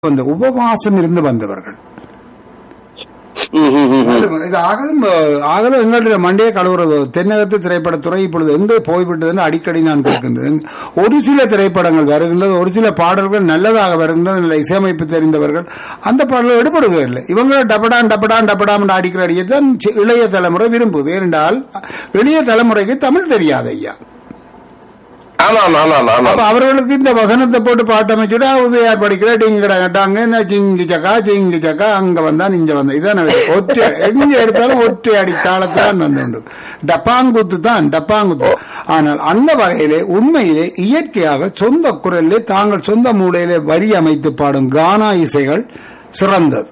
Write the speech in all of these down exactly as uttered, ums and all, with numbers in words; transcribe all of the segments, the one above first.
வந்த உபவாசம் இருந்து வந்தவர்கள். இது ஆகலும் ஆகலும் எங்களுடைய மண்டையை கழுவுறது. தென்னகத்து திரைப்படத்துறை இப்பொழுது எங்கே போய்விட்டதுன்னு அடிக்கடி நான் கேட்கின்றேன். ஒரு சில திரைப்படங்கள் வருகின்றது, ஒரு சில பாடல்கள் நல்லதாக வருகின்றது, நல்ல இசையமைப்பு தெரிந்தவர்கள் அந்த பாடல்கள் எடுபடுவதில்லை. இவங்க டபடான் டபடான் டபடான் அடிக்கிற அடியத்தான் இளைய தலைமுறை விரும்புவது. ஏனென்றால் இளைய தலைமுறைக்கு தமிழ் தெரியாது ஐயா. அவர்களுக்கு இந்த வசனத்தை போட்டு பாட்டு அமைச்சுட்டா உதயார் படிக்கிற டிங்கடாங்க சிங்கி சக்கா சிங்கி சக்கா அங்க வந்தான் இங்க வந்தான் இதான் ஒற்றை எங்க எடுத்தாலும் ஒற்றை அடி தாளத்தான் வந்து டப்பாங்குத்து தான் டப்பாங்குத்து. ஆனால் அந்த வகையிலே உண்மையிலே இயற்கையாக சொந்த குரலிலே தாங்கள் சொந்த மூலையிலே வரி அமைத்து பாடும் கானா இசைகள் சிறந்தது,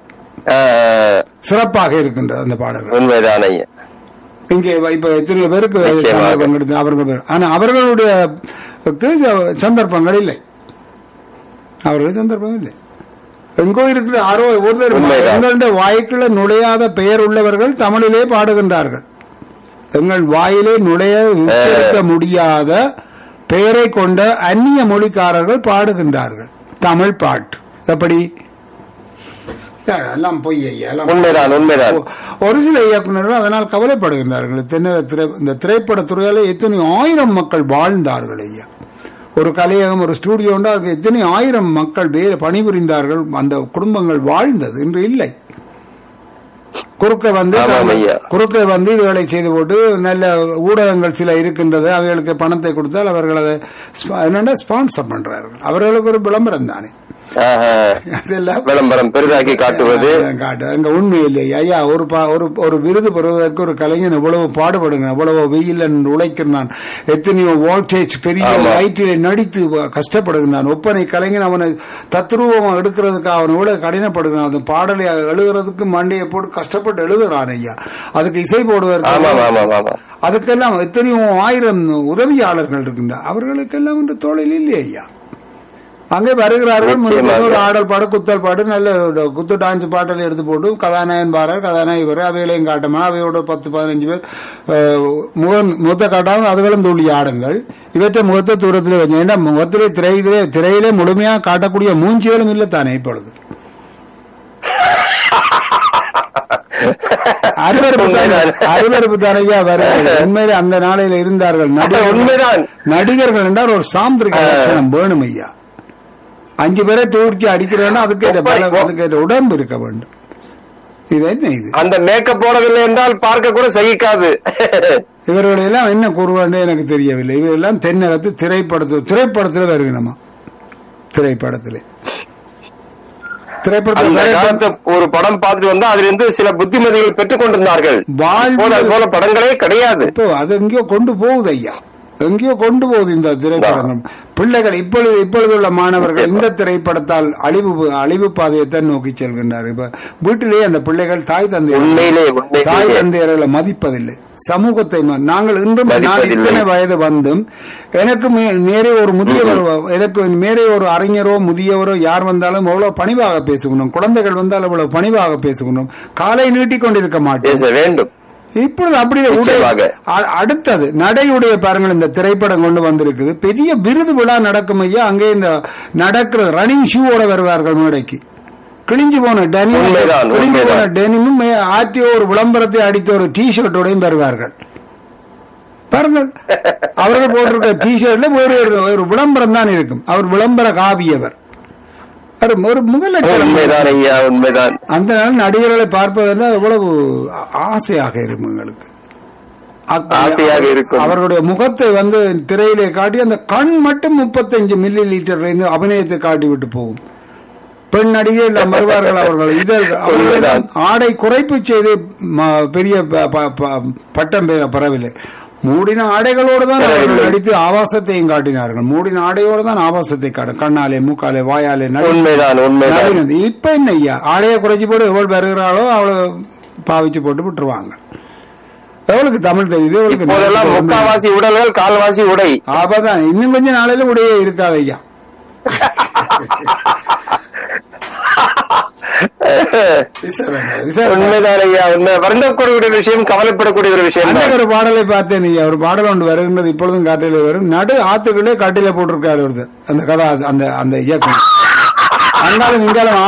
சிறப்பாக இருக்கின்றது அந்த பாடல்கள். இங்கே இப்ப எத்தனையோ பேருக்கு பங்கெடுத்து அவர்கள் பேர், ஆனா அவர்களுடைய சந்தர்ப்பங்கள் இல்லை, அவர்களுடைய சந்தர்ப்பம் இல்லை. எங்கோ இருக்கிற ஆரோ ஒருத்தர் எங்களுடைய வாய்க்குள்ள நுழையாத பெயர் உள்ளவர்கள் தமிழிலே பாடுகின்றார்கள். எங்கள் வாயிலே நுழைய உச்சரிக்க முடியாத பெயரை கொண்ட அந்நிய மொழிக்காரர்கள் பாடுகின்றார்கள் தமிழ் பாட்டு. எப்படி எல்லாம் பொய் ஐயா, ஒரு சில இயக்குநர்கள் அதனால் கவலைப்படுகின்றார்கள். இந்த திரைப்பட துறையால எத்தனை ஆயிரம் மக்கள் வாழ்ந்தார்கள் ஐயா. ஒரு கலையகம், ஒரு ஸ்டூடியோ அதுக்கு எத்தனை ஆயிரம் மக்கள் வேறு பணிபுரிந்தார்கள், அந்த குடும்பங்கள் வாழ்ந்தது. இன்று இல்லை. குறுக்க வந்து குறுக்க வந்து இதுகளை செய்து போட்டு நல்ல ஊடகங்கள் சில இருக்கின்றது, அவைகளுக்கு பணத்தை கொடுத்தால் அவர்கள் அதை என்னென்ன ஸ்பான்சர் பண்றார்கள். அவர்களுக்கு ஒரு விளம்பரம் தானே, விளம்பரம் பெரிதாக்கி காட்டுவது அங்க உண்மை இல்லையா ஐயா. ஒரு ஒரு விருது பெறுவதற்கு ஒரு கலைஞன் எவ்வளவு பாடுபடுங்க, எவ்வளவு வெயில் உழைக்கிறான், எத்தனையோ வோல்டேஜ் பெரிய லைட்டில நடித்து கஷ்டப்படுகிறான். ஒப்பனை கலைஞன் அவனை தத்ரூபமா எடுக்கிறதுக்கு அவன் எவ்வளவு கடினப்படுகிறான். அந்த பாடலை எழுதுறதுக்கு மண்டையை போட்டு கஷ்டப்பட்டு எழுதுறான் ஐயா. அதுக்கு இசை போடுவதற்கு அதுக்கெல்லாம் எத்தனையோ ஆயிரம் உதவியாளர்கள் இருக்கின்ற அவர்களுக்கெல்லாம் இன்று தொழில் இல்லையா ஐயா. அங்கே வருகிறார்கள், ஒரு ஆடல் பாடு, குத்தல் பாடு, நல்ல குத்து டான்ஸ் பாட்டலை எடுத்து போட்டு கதாநாயகன் பாடுறார், கதாநாயகி வர அவைகளையும் காட்டமா, அவையோட பத்து பதினஞ்சு பேர் முகம் முகத்தை காட்டாமல் அதுகளும் துள்ளி ஆடுங்கள். இவற்றை முகத்தை தூரத்தில் வச்சு, ஏன்னா முகத்திலே திரையிலே திரையிலே முழுமையாக காட்டக்கூடிய மூஞ்சிகளும் இல்லைத்தானே இப்பொழுது. அருவருப்பு தானையா வருகிறார்கள். உண்மையிலே அந்த நாளையில இருந்தார்கள் நடிகர்கள் என்றால் ஒரு சாந்திரிக லட்சணம் வேணும் ஐயா. அஞ்சு பேரை தூக்கி அடிக்கிறேன்னா அதுக்கேற்ற பல அதுக்கேற்ற உடம்பு இருக்க வேண்டும். இது என்ன இது? அந்த மேக்கப் போடவில்லை என்றால் பார்க்க கூட சகிக்காது. இவர்களெல்லாம் என்ன கூறுவான்னு எனக்கு தெரியவில்லை. இவரெல்லாம் தென்னகத்து திரைப்படத்தில் திரைப்படத்தில் வருகிறோமா, திரைப்படத்திலே திரைப்படத்தில் ஒரு படம் பார்த்துட்டு வந்தா அதுல இருந்து சில புத்திமதிகள் பெற்றுக் கொண்டிருந்தார்கள். போல படங்களே கிடையாது. இப்போ அது எங்கேயோ கொண்டு போகுது ஐயா, எங்கேயோ கொண்டு போகுது இந்த திரைப்படங்கள். பிள்ளைகள் இப்பொழுது இப்பொழுது உள்ள மாணவர்கள் இந்த திரைப்படத்தால் அழிவு அழிவு பாதையைத்தான் நோக்கி செல்கின்றார்கள். இப்ப வீட்டிலேயே அந்த பிள்ளைகள் தாய் தந்தை தாய் தந்தையர்களை மதிப்பதில்லை. சமூகத்தை நாங்கள் இன்றும் நான் இத்தனை வயது வந்தும் எனக்கு மேலே ஒரு முதியவர், எனக்கு மேலே ஒரு அறிஞரோ முதியவரோ யார் வந்தாலும் எவ்வளவு பணிவாக பேசுகணும், குழந்தைகள் வந்தால் எவ்வளவு பணிவாக பேசுகணும், காலை நீட்டிக் கொண்டிருக்க மாட்டேன் வேண்டும். இப்பொழுது அப்படி அடுத்தது நடையுடைய பாருங்கள், இந்த திரைப்படம் கொண்டு வந்திருக்குது. பெரிய விருது விழா நடக்கும் ஐயா. அங்கே இந்த நடக்கிற ரன்னிங் ஷூவோட வருவார்கள் மேடைக்கு. கிழிஞ்சு போன டெனிம் கிழிஞ்சு போன டெனிமும் ஆற்றிய ஒரு விளம்பரத்தை அடித்த ஒரு டி ஷர்ட்டோடையும் வருவார்கள் பாருங்கள். அவர்கள் போட்டிருக்க டி ஷர்ட்ல ஒரு விளம்பரம் தான் இருக்கும். அவர் விளம்பர காவியவர், ஒரு முகலட்சணம். அந்த நாள் நடிகர்களை பார்ப்பதெல்லாம் எவ்வளவு ஆசையாக இருக்கும் எங்களுக்கு. அவர்களுடைய முகத்தை வந்து திரையிலே காட்டி அந்த கண் மட்டும் முப்பத்தஞ்சு மில்லி லிட்டர்ல இருந்து அபிநயத்தை காட்டி விட்டு போகும். பெண் நடிகர்கள் வருவார்கள். அவர்கள் இதழ் அவர்கள் ஆடை குறைப்பு செய்து பெரிய பட்டம் பெறவில்லை. மூடின ஆடைகளோடு தான் அவர்கள் நடித்து ஆபாசத்தையும் காட்டினார்கள். மூடின ஆடையோடு தான் ஆபாசத்தை காட்ட கண்ணாலே மூக்காலே வாயாலே நடினது. இப்ப என்ன ஐயா, ஆடையை குறைச்சி போட்டு எவ்வளவு வருகிறாளோ அவ்வளவு பாவிச்சு போட்டு விட்டுருவாங்க. எவ்வளவுக்கு தமிழ் தெரியுது, முக்கால்வாசி உடல்கள் கால்வாசி உடை. அப்பதான் இன்னும் கொஞ்சம் நாளையில உடையே இருக்காது ஐயா. வருந்தக்கூடிய விஷயம், கவலைப்படக்கூடிய ஒரு விஷயம். ஒரு பாடலை பார்த்தேன் நீங்க, ஒரு பாடல் ஒன்று வருகின்றது இப்பொழுதும் காட்டில வரும். நடு ஆத்துக்களே காட்டில போட்டிருக்காரு ஒருத்தர், அந்த கதா அந்த அந்த இயக்கம் அங்காலும் இங்காலும்